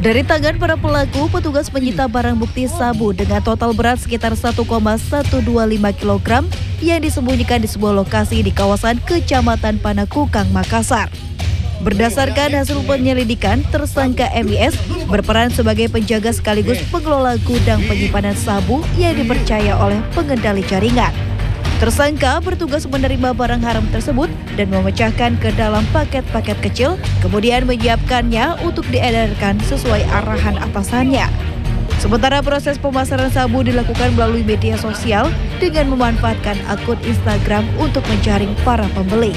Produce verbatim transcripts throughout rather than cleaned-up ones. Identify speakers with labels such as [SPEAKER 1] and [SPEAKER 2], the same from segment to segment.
[SPEAKER 1] Dari tangan para pelaku, petugas menyita barang bukti sabu dengan total berat sekitar satu koma satu dua lima kilogram yang disembunyikan di sebuah lokasi di kawasan Kecamatan Panakukang, Makassar. Berdasarkan hasil penyelidikan, tersangka M I S berperan sebagai penjaga sekaligus pengelola gudang penyimpanan sabu yang dipercaya oleh pengendali jaringan. Tersangka bertugas menerima barang haram tersebut dan memecahkan ke dalam paket-paket kecil, kemudian menyiapkannya untuk diedarkan sesuai arahan atasannya. Sementara proses pemasaran sabu dilakukan melalui media sosial dengan memanfaatkan akun Instagram untuk menjaring para pembeli.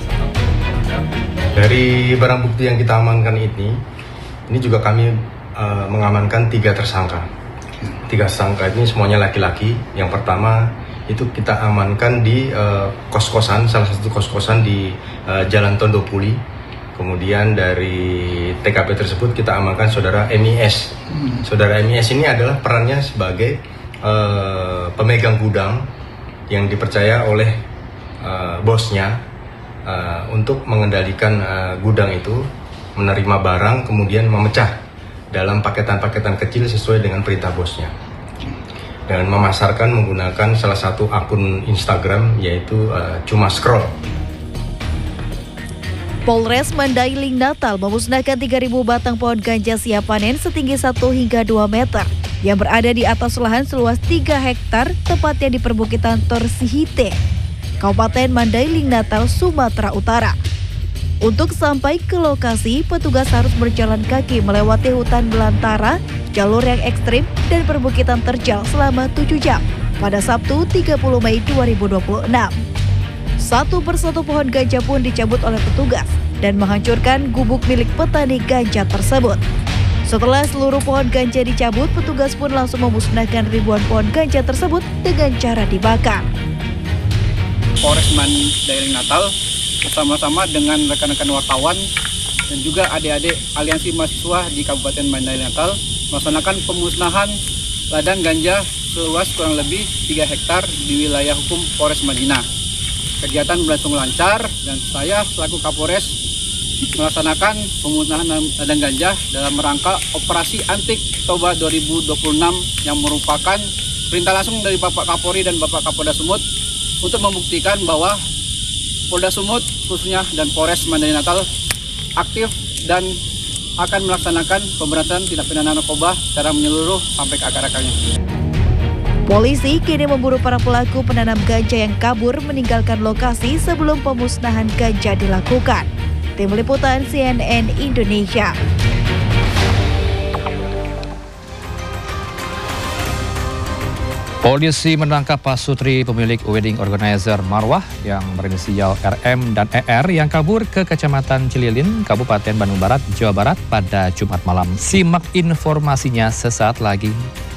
[SPEAKER 2] Dari barang bukti yang kita amankan ini, ini juga kami uh, mengamankan tiga tersangka. Tiga tersangka ini semuanya laki-laki. Yang pertama itu kita amankan di uh, kos-kosan, salah satu kos-kosan di uh, Jalan Tondopuli. Kemudian dari T K P tersebut kita amankan saudara M I S. Hmm. Saudara M I S ini adalah perannya sebagai uh, pemegang gudang yang dipercaya oleh uh, bosnya uh, untuk mengendalikan uh, gudang itu, menerima barang kemudian memecah dalam paketan-paketan kecil sesuai dengan perintah bosnya. Dan memasarkan menggunakan salah satu akun Instagram yaitu uh, Cuma Scroll.
[SPEAKER 1] Polres Mandailing Natal memusnahkan tiga ribu batang pohon ganja siap panen setinggi satu hingga dua meter yang berada di atas lahan seluas tiga hektar tepatnya di perbukitan Torsihite, Kabupaten Mandailing Natal, Sumatera Utara. Untuk sampai ke lokasi, petugas harus berjalan kaki melewati hutan belantara, jalur yang ekstrim, dan perbukitan terjal selama tujuh jam pada Sabtu tiga puluh Mei dua ribu dua puluh enam. Satu persatu pohon ganja pun dicabut oleh petugas dan menghancurkan gubuk milik petani ganja tersebut. Setelah seluruh pohon ganja dicabut, petugas pun langsung memusnahkan ribuan pohon ganja tersebut dengan cara dibakar.
[SPEAKER 3] Polres Mandailing Natal bersama-sama dengan rekan-rekan wartawan dan juga adik-adik aliansi mahasiswa di Kabupaten Mandailing Natal melaksanakan pemusnahan ladang ganja seluas kurang lebih tiga hektar di wilayah hukum Polres Madinah. Kegiatan berlangsung lancar dan saya selaku Kapolres melaksanakan pemusnahan ladang ganja dalam rangka Operasi Antik Toba dua ribu dua puluh enam yang merupakan perintah langsung dari Bapak Kapolri dan Bapak Kapolda Sumut untuk membuktikan bahwa Polda Sumut khususnya dan Polres Mandailing Natal aktif dan akan melaksanakan pemberantasan tindak pidana narkoba secara menyeluruh sampai ke akar-akarnya.
[SPEAKER 1] Polisi kini memburu para pelaku penanam ganja yang kabur meninggalkan lokasi sebelum pemusnahan ganja dilakukan. Tim Liputan C N N Indonesia.
[SPEAKER 4] Polisi menangkap pasutri pemilik wedding organizer Marwah yang berinisial R M dan E R yang kabur ke Kecamatan Cililin, Kabupaten Bandung Barat, Jawa Barat pada Jumat malam. Simak informasinya sesaat lagi.